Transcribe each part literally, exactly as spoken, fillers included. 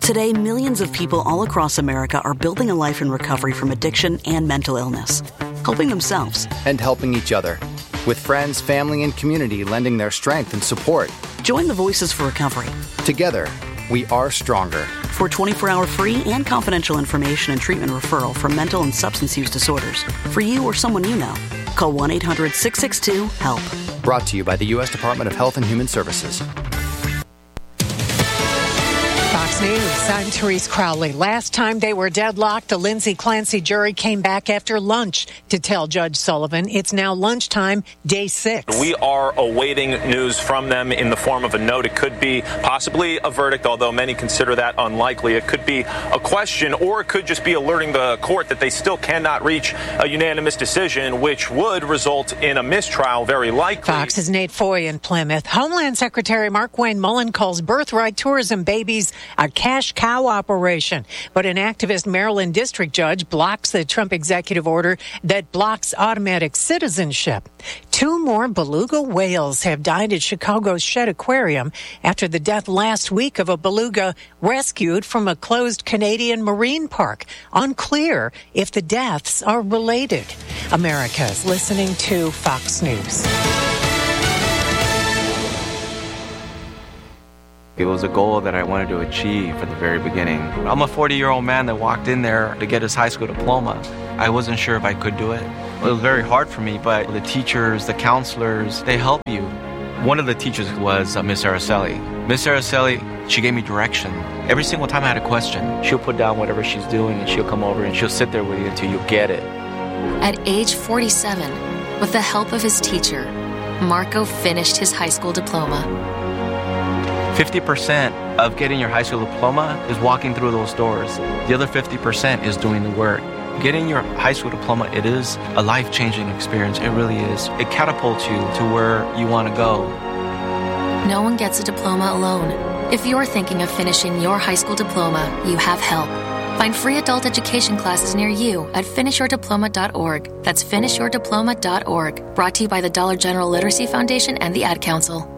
Today, millions of people all across America are building a life in recovery from addiction and mental illness, helping themselves and helping each other, with friends, family, and community lending their strength and support. Join the Voices for Recovery. Together, we are stronger. For twenty-four hour free and confidential information and treatment referral for mental and substance use disorders, for you or someone you know, call one eight hundred six six two HELP. Brought to you by the U S Department of Health and Human Services. Fox News, I'm Therese Crowley. Last time they were deadlocked, the Lindsay Clancy jury came back after lunch to tell Judge Sullivan it's now lunchtime, day six. We are awaiting news from them in the form of a note. It could be possibly a verdict, although many consider that unlikely. It could be a question, or it could just be alerting the court that they still cannot reach a unanimous decision, which would result in a mistrial, very likely. Fox's Nate Foy in Plymouth. Homeland Secretary Mark Wayne Mullen calls birthright tourism babies a cash cow operation. But an activist Maryland district judge blocks the Trump executive order that blocks automatic citizenship. Two more beluga whales have died at Chicago's Shedd Aquarium after the death last week of a beluga rescued from a closed Canadian marine park. Unclear if the deaths are related. America's listening to Fox News. It was a goal that I wanted to achieve from the very beginning. I'm a forty-year-old man that walked in there to get his high school diploma. I wasn't sure if I could do it. It was very hard for me, but the teachers, the counselors, they help you. One of the teachers was uh, Miss Araceli. Miss Araceli, she gave me direction. Every single time I had a question, she'll put down whatever she's doing and she'll come over and she'll sit there with you until you get it. At age forty-seven, with the help of his teacher, Marco finished his high school diploma. fifty percent of getting your high school diploma is walking through those doors. The other fifty percent is doing the work. Getting your high school diploma, it is a life-changing experience. It really is. It catapults you to where you want to go. No one gets a diploma alone. If you're thinking of finishing your high school diploma, you have help. Find free adult education classes near you at finish your diploma dot org. That's finish your diploma dot org. Brought to you by the Dollar General Literacy Foundation and the Ad Council.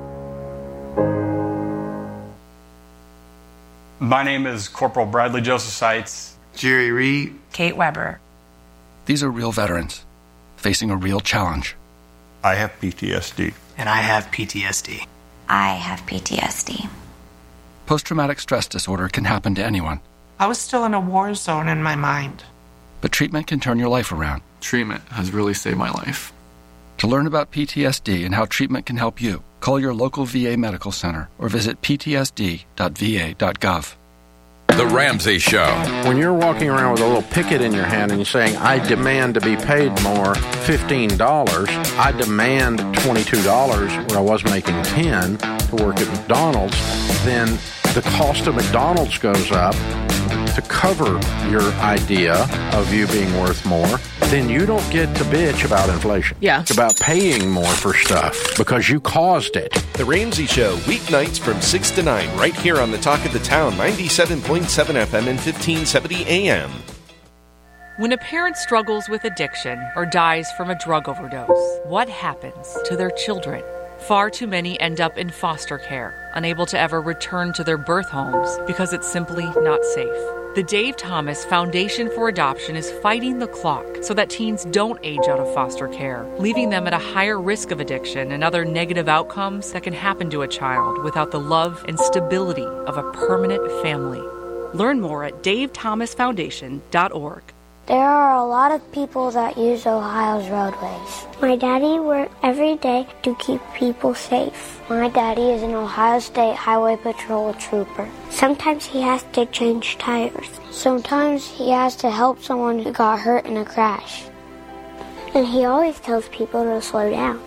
My name is Corporal Bradley Joseph Seitz. Jerry Reed. Kate Weber. These are real veterans facing a real challenge. I have P T S D. And I have P T S D. I have P T S D. Post-traumatic stress disorder can happen to anyone. I was still in a war zone in my mind. But treatment can turn your life around. Treatment has really saved my life. To learn about P T S D and how treatment can help you, call your local V A medical center or visit p t s d dot v a dot gov. The Ramsey Show. When you're walking around with a little picket in your hand and you're saying, I demand to be paid more, fifteen dollars, I demand twenty-two dollars when I was making ten dollars to work at McDonald's, then the cost of McDonald's goes up to cover your idea of you being worth more, then you don't get to bitch about inflation. Yeah. It's about paying more for stuff because you caused it. The Ramsey Show, weeknights from six to nine, right here on the Talk of the Town, ninety-seven point seven F M and fifteen seventy A M. When a parent struggles with addiction or dies from a drug overdose, what happens to their children? Far too many end up in foster care, unable to ever return to their birth homes because it's simply not safe. The Dave Thomas Foundation for Adoption is fighting the clock so that teens don't age out of foster care, leaving them at a higher risk of addiction and other negative outcomes that can happen to a child without the love and stability of a permanent family. Learn more at dave thomas foundation dot org. There are a lot of people that use Ohio's roadways. My daddy works every day to keep people safe. My daddy is an Ohio State Highway Patrol trooper. Sometimes he has to change tires. Sometimes he has to help someone who got hurt in a crash. And he always tells people to slow down.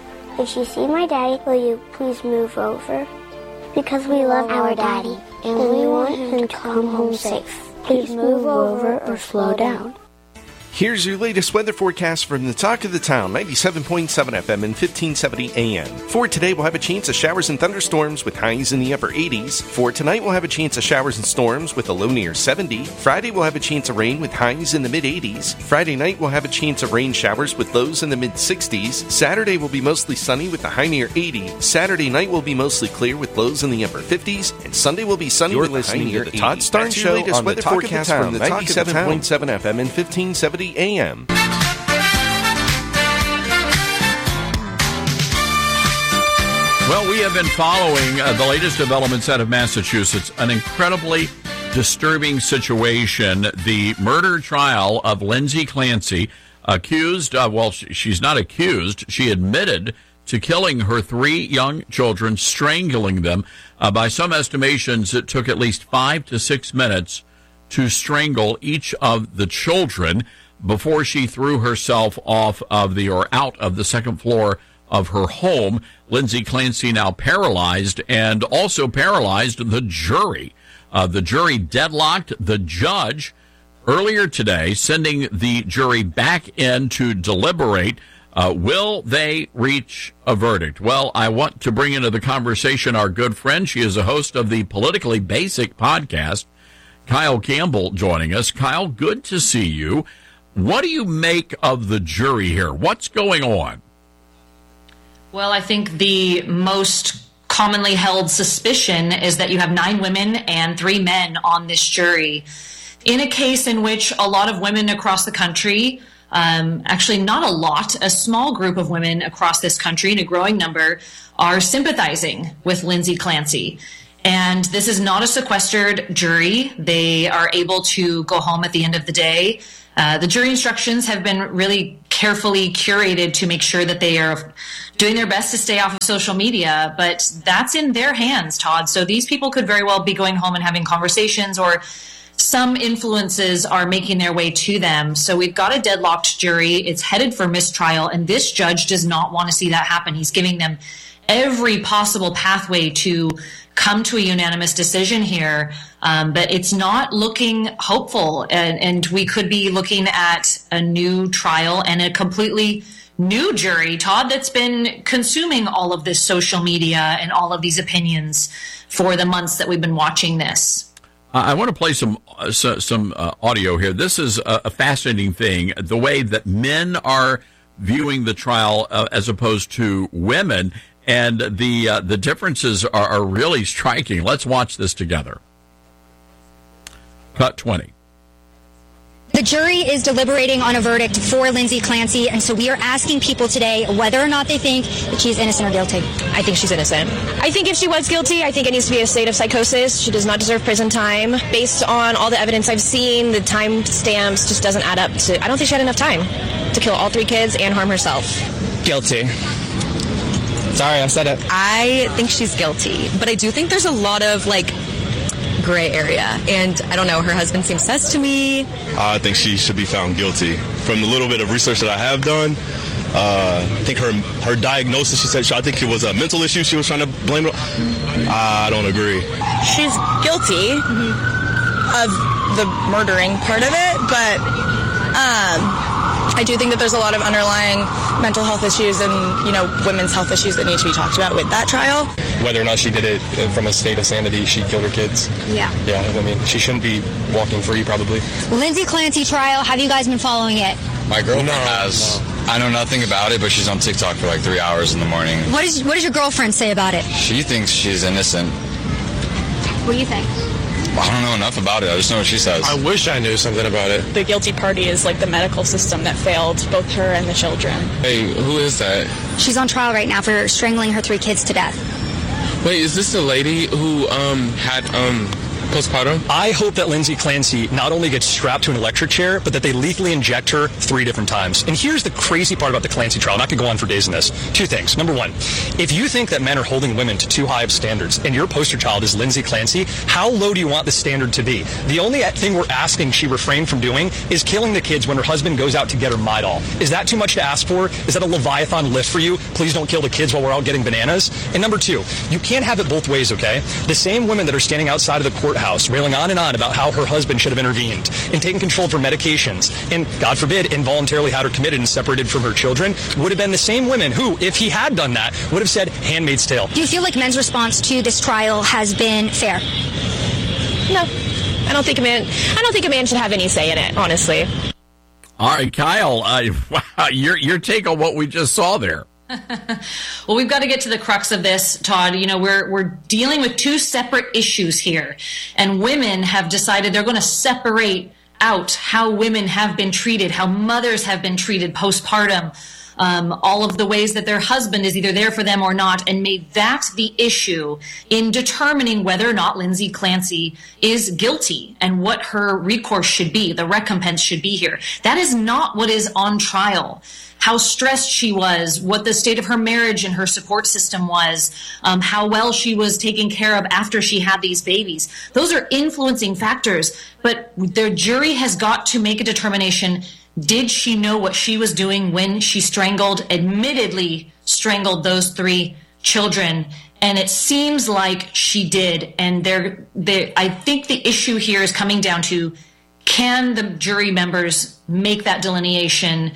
If you see my daddy, will you please move over? Because we love our daddy, and we want him to come home safe. Please move over or slow down. Here's your latest weather forecast from the Talk of the Town, ninety-seven point seven F M and fifteen seventy A M. For today, we'll have a chance of showers and thunderstorms with highs in the upper eighties. For tonight, we'll have a chance of showers and storms with a low near seventy. Friday, we'll have a chance of rain with highs in the mid-eighties. Friday night, we'll have a chance of rain showers with lows in the mid-sixties. Saturday will be mostly sunny with a high near eighty. Saturday night will be mostly clear with lows in the upper fifties. And Sunday will be sunny You're with a high near eighty. The Todd Starn That's Show your latest on weather the Talk forecast of the Town, from the ninety-seven point seven F M and fifteen seventy A M. Well, we have been following uh, the latest developments out of Massachusetts, an incredibly disturbing situation. The murder trial of Lindsay Clancy, accused, uh, well, she's not accused, she admitted to killing her three young children, strangling them. Uh, by some estimations, it took at least five to six minutes to strangle each of the children before she threw herself off of the, or out of the second floor of her home. Lindsay Clancy now paralyzed, and also paralyzed the jury. Uh, the jury deadlocked. The judge earlier today sending the jury back in to deliberate. Uh, will they reach a verdict? Well, I want to bring into the conversation our good friend. She is a host of the Politically Basic podcast, Kyle Campbell, joining us. Kyle, good to see you. What do you make of the jury here? What's going on? Well, I think the most commonly held suspicion is that you have nine women and three men on this jury in a case in which a lot of women across the country, um, actually not a lot, a small group of women across this country, in a growing number, are sympathizing with Lindsay Clancy. And this is not a sequestered jury. They are able to go home at the end of the day. Uh, the jury instructions have been really carefully curated to make sure that they are doing their best to stay off of social media, but that's in their hands, Todd. So these people could very well be going home and having conversations, or some influences are making their way to them. So we've got a deadlocked jury. It's headed for mistrial, and this judge does not want to see that happen. He's giving them every possible pathway to come to a unanimous decision here, um, but it's not looking hopeful, and, and we could be looking at a new trial and a completely new jury, Todd, that's been consuming all of this social media and all of these opinions for the months that we've been watching this. Uh, I want to play some uh, so, some uh, audio here. This is a, a fascinating thing, the way that men are viewing the trial uh, as opposed to women. And the uh, the differences are, are really striking. Let's watch this together. Cut twenty. The jury is deliberating on a verdict for Lindsay Clancy, and so we are asking people today whether or not they think that she's innocent or guilty. I think she's innocent. I think if she was guilty, I think it needs to be a state of psychosis. She does not deserve prison time. Based on all the evidence I've seen, the time stamps just doesn't add up to... I don't think she had enough time to kill all three kids and harm herself. Guilty. Sorry, I said it. I think she's guilty, but I do think there's a lot of, like, gray area. And I don't know, her husband seems sus to me. I think she should be found guilty. From the little bit of research that I have done, uh, I think her her diagnosis, she said, I think it was a mental issue she was trying to blame it. I don't agree. She's guilty mm-hmm. of the murdering part of it, but um, I do think that there's a lot of underlying mental health issues and, you know, women's health issues that need to be talked about with that trial. Whether or not she did it from a state of sanity, she killed her kids. Yeah. Yeah, I mean, she shouldn't be walking free, probably. Lindsay Clancy trial, have you guys been following it? My girlfriend no, has. No. I know nothing about it, but she's on TikTok for like three hours in the morning. What is, what does your girlfriend say about it? She thinks she's innocent. What do you think? I don't know enough about it. I just know what she says. I wish I knew something about it. The guilty party is like the medical system that failed both her and the children. Hey, who is that? She's on trial right now for strangling her three kids to death. Wait, is this the lady who um had um postpartum? I hope that Lindsay Clancy not only gets strapped to an electric chair, but that they lethally inject her three different times. And here's the crazy part about the Clancy trial. I'm not going to go on for days on this. Two things. Number one, if you think that men are holding women to too high of standards, and your poster child is Lindsay Clancy, how low do you want the standard to be? The only thing we're asking she refrain from doing is killing the kids when her husband goes out to get her Midol. Is that too much to ask for? Is that a Leviathan lift for you? Please don't kill the kids while we're out getting bananas. And number two, you can't have it both ways, okay? The same women that are standing outside of the courthouse house, railing on and on about how her husband should have intervened and taken control of her medications, and, God forbid, involuntarily had her committed and separated from her children, would have been the same women who, if he had done that, would have said Handmaid's Tale. Do you feel like men's response to this trial has been fair? No. I don't think a man I don't think a man should have any say in it, honestly. All right, Kyle, uh, wow, your, your take on what we just saw there. Well, we've got to get to the crux of this, Todd. You know, we're we're dealing with two separate issues here, and women have decided they're going to separate out how women have been treated, how mothers have been treated postpartum, um, all of the ways that their husband is either there for them or not, and made that the issue in determining whether or not Lindsay Clancy is guilty and what her recourse should be, the recompense should be here. That is not what is on trial. How stressed she was, what the state of her marriage and her support system was, um, how well she was taken care of after she had these babies. Those are influencing factors, but the jury has got to make a determination. Did she know what she was doing when she strangled, admittedly strangled those three children? And it seems like she did. And they're, they're, I think the issue here is coming down to, can the jury members make that delineation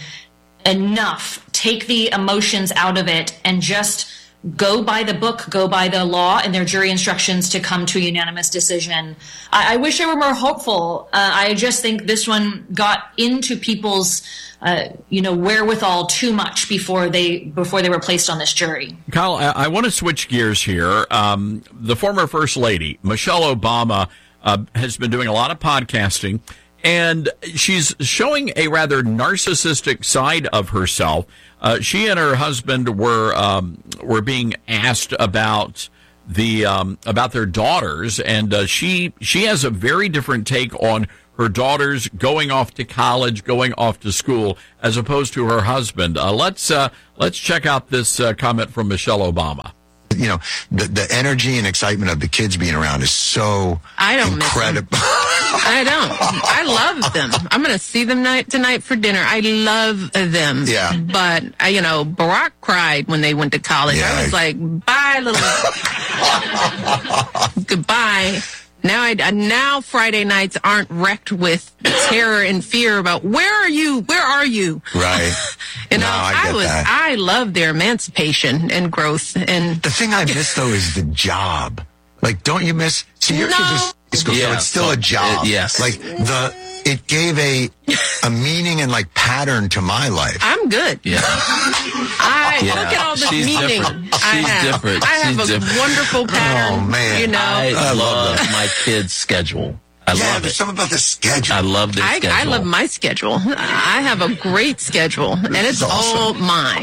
enough, take the emotions out of it, and just go by the book, go by the law and their jury instructions to come to a unanimous decision. I, I wish I were more hopeful. Uh, I just think this one got into people's, uh, you know, wherewithal too much before they before they were placed on this jury. Kyle, I, I want to switch gears here. Um, the former First Lady, Michelle Obama, uh, has been doing a lot of podcasting, and she's showing a rather narcissistic side of herself. Uh, she and her husband were um, were being asked about the um, about their daughters, and uh, she she has a very different take on her daughters going off to college, going off to school, as opposed to her husband. Uh, let's uh, let's check out this uh, comment from Michelle Obama. You know, the the energy and excitement of the kids being around is so I don't incredible. Miss them. I don't. I love them. I'm going to see them night tonight for dinner. I love them. Yeah. But, uh, you know, Barack cried when they went to college. Yeah. I was like, bye, little. Goodbye. Now, I, now Friday nights aren't wrecked with terror and fear about where are you? Where are you? Right. You know, no, I, get I was. that. I love their emancipation and growth. And the thing I miss though is the job. Like, don't you miss? See, your no. kids are school, yeah, so it's still so, a job. It, yes. Like the. It gave a a meaning and like pattern to my life. I'm good. Yeah. I yeah. look at all this She's meaning. Different. I She's have. different. I have She's a different. wonderful pattern. Oh man, you know, I, I love, love my kids' schedule. I yeah, love there's it. something about the schedule. I love their I, schedule. I love my schedule. I have a great schedule, and it's awesome. all mine.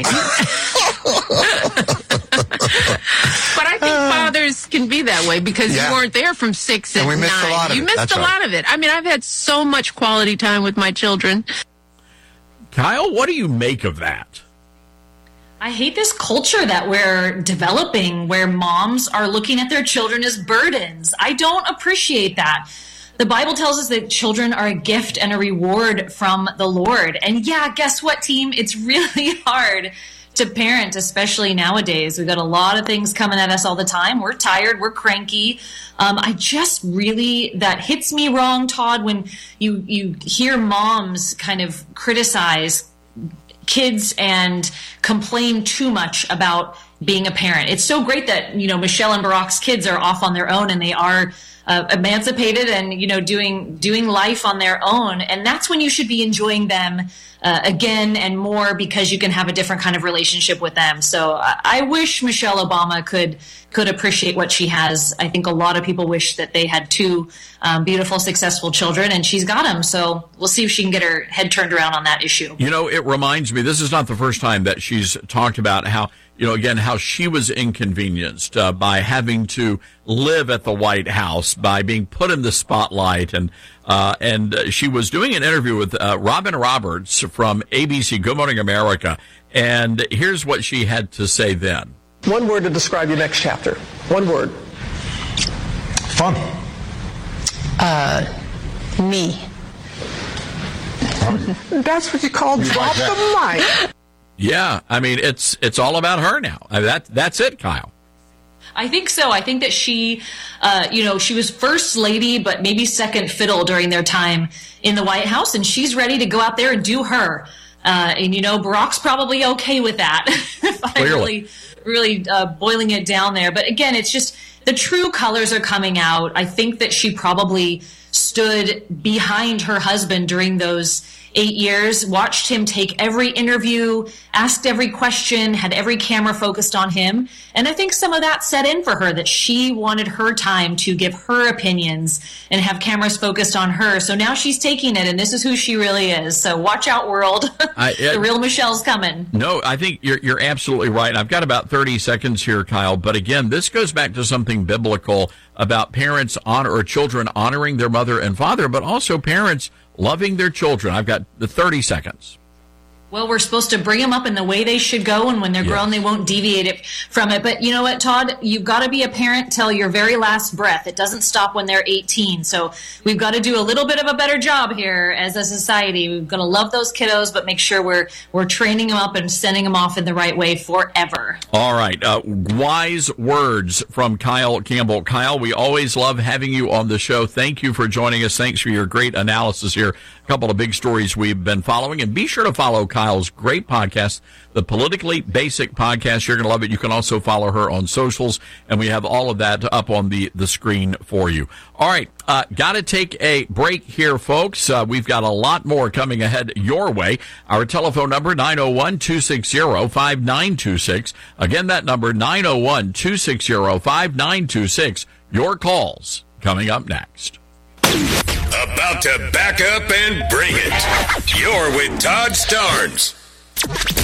But I think fathers can be that way because Yeah. you weren't there from six and, And we nine. missed a lot of you it. missed That's a right. lot of it. I mean, I've had so much quality time with my children. Kyle, what do you make of that? I hate this culture that we're developing where moms are looking at their children as burdens. I don't appreciate that. The Bible tells us that children are a gift and a reward from the Lord. And yeah, guess what, team? It's really hard to parent, especially nowadays. We've got a lot of things coming at us all the time. We're tired. We're cranky. Um, I just really, that hits me wrong, Todd, when you, you hear moms kind of criticize kids and complain too much about being a parent. It's so great that, you know, Michelle and Barack's kids are off on their own and they are uh, emancipated and, you know, doing doing life on their own. And that's when you should be enjoying them uh, again and more because you can have a different kind of relationship with them. So I, I wish Michelle Obama could could appreciate what she has. I think a lot of people wish that they had two um, beautiful, successful children, and she's got them. So we'll see if she can get her head turned around on that issue. You know, it reminds me, this is not the first time that she's talked about how, you know, again, how she was inconvenienced uh, by having to live at the White House, by being put in the spotlight. And uh, and she was doing an interview with uh, Robin Roberts from A B C Good Morning America. And here's what she had to say then. One word to describe your next chapter. One word. Fun. Uh, me. That's what you call drop the mic. Yeah, I mean, it's it's all about her now. I mean, that that's it, Kyle. I think so. I think that she, uh, you know, she was first lady, but maybe second fiddle during their time in the White House, and she's ready to go out there and do her. Uh, and, you know, Barack's probably okay with that. By really, really uh, boiling it down there. But again, it's just the true colors are coming out. I think that she probably stood behind her husband during those eight years, watched him take every interview, asked every question, had every camera focused on him. And I think some of that set in for her, that she wanted her time to give her opinions and have cameras focused on her. So now she's taking it, and this is who she really is. So watch out, world. I, it, the real Michelle's coming. No, I think you're, you're absolutely right. I've got about thirty seconds here, Kyle. But again, this goes back to something biblical about parents honor or children honoring their mother and father, but also parents loving their children. I've got the thirty seconds. Well, we're supposed to bring them up in the way they should go, and when they're yes. grown, they won't deviate it from it. But you know what, Todd? You've got to be a parent till your very last breath. It doesn't stop when they're eighteen. So we've got to do a little bit of a better job here as a society. We've got to love those kiddos, but make sure we're we're training them up and sending them off in the right way forever. All right. Uh, wise words from Kyle Campbell. Kyle, we always love having you on the show. Thank you for joining us. Thanks for your great analysis here. A couple of big stories we've been following. And be sure to follow Kyle's great podcast, the Politically Basic Podcast. You're going to love it. You can also follow her on socials, and we have all of that up on the, the screen for you. All right, uh, got to take a break here, folks. Uh, we've got a lot more coming ahead your way. Our telephone number, nine oh one, two six zero, five nine two six. Again, that number, nine oh one, two six zero, five nine two six. Your calls coming up next. About to back up and bring it. You're with Todd Starnes.